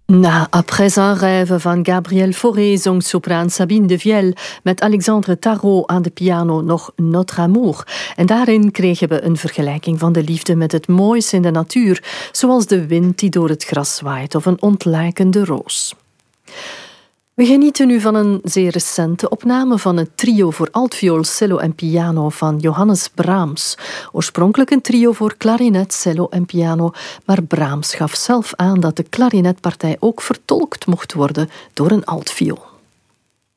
Na Après un rêve van Gabriel Fauré zong sopraan Sabine de Viel met Alexandre Tarot aan de piano nog Notre Amour. En daarin kregen we een vergelijking van de liefde met het moois in de natuur, zoals de wind die door het gras waait of een ontluikende roos. We genieten nu van een zeer recente opname van het trio voor altviool, cello en piano van Johannes Brahms. Oorspronkelijk een trio voor klarinet, cello en piano, maar Brahms gaf zelf aan dat de klarinetpartij ook vertolkt mocht worden door een altviool.